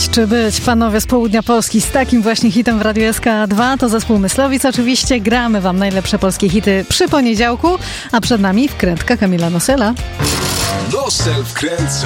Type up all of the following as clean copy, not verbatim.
czy być? Panowie z południa Polski z takim właśnie hitem w Radiu SK2 to zespół Myslowic. Oczywiście gramy wam najlepsze polskie hity przy poniedziałku, a przed nami wkrętka Kamila Nosela. Nosel wkręca.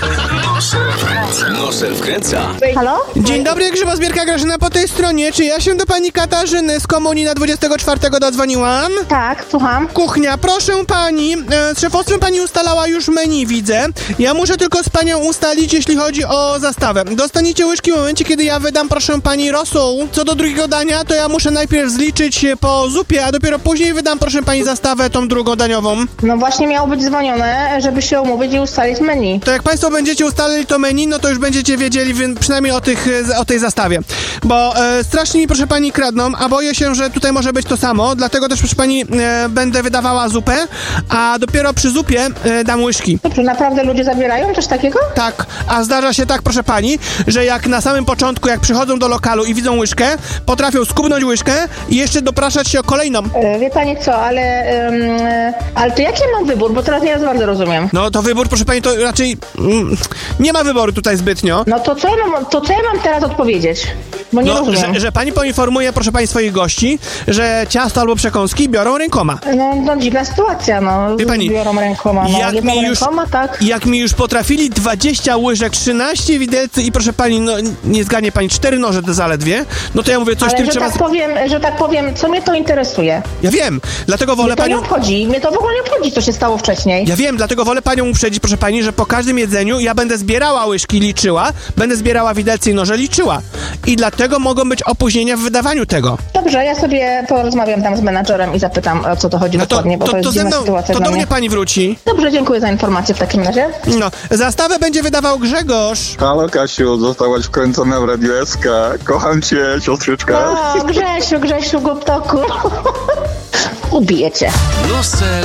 Nosel wkręca. Halo? Dzień dobry, Grzybozbierka Grażyna po tej stronie. Czy ja się do pani Katarzyny z Komunii na 24 dodzwoniłam? Tak, słucham. Kuchnia, proszę pani, z szefostwem pani ustalała już menu, widzę. Ja muszę tylko z panią ustalić, jeśli chodzi o zastawę. Dostaniecie łyżki w momencie, kiedy ja wydam, proszę pani, rosół. Co do drugiego dania, to ja muszę najpierw zliczyć po zupie, a dopiero później wydam, proszę pani, zastawę tą drugą daniową. No właśnie miało być dzwonione, żeby się umówić i ustalić menu. To jak państwo będziecie ustalili to menu, no to już będziecie wiedzieli przynajmniej o tej zastawie. Bo strasznie mi, proszę pani, kradną, a boję się, że tutaj może być to samo, dlatego też, proszę pani, będę wydawała zupę, a dopiero przy zupie dam łyżki. Dobrze, naprawdę ludzie zabierają coś takiego? Tak, a zdarza się tak, proszę pani, że jak na samym początku, jak przychodzą do lokalu i widzą łyżkę, potrafią skubnąć łyżkę i jeszcze dopraszać się o kolejną. Wie pani co, ale to jaki mam wybór, bo teraz nie bardzo rozumiem. No to wybór, proszę pani, to raczej nie ma wyboru tutaj zbytnio. No to co ja mam teraz odpowiedzieć? Bo nie rozumiem. Że pani poinformuje, proszę pani, swoich gości, że ciasto albo przekąski biorą rękoma. No dziwna sytuacja, no. Wie pani, biorą rękoma, no. Rękoma, tak. Jak mi już potrafili 20 łyżek, 13 widelcy i, proszę pani, no nie zgadnie pani, 4 noże to zaledwie, no to ja mówię, coś ale tym że trzeba... że tak powiem, co mnie to interesuje? Ja wiem, dlatego wolę panią... Mnie to w ogóle nie obchodzi, co się stało wcześniej. Ja wiem, dlatego wolę panią uprzedzić, proszę pani, że po każdym jedzeniu ja będę zbierała łyżki, liczyła, będę zbierała widelce i noże, liczyła. I dlatego mogą być opóźnienia w wydawaniu tego. Dobrze, ja sobie porozmawiam tam z menadżerem i zapytam, o co to chodzi dokładnie, bo to jest dziwna sytuacja to dla do mnie. mnie pani wróci. Dobrze, dziękuję za informację w takim razie. No, zastawę będzie wydawał Grzegorz. Halo Kasiu, zostałaś wkręcona w Radio SK. Kocham cię, siostrzyczka. O, Grzesiu, głuptoku. Ubiję cię. Nosel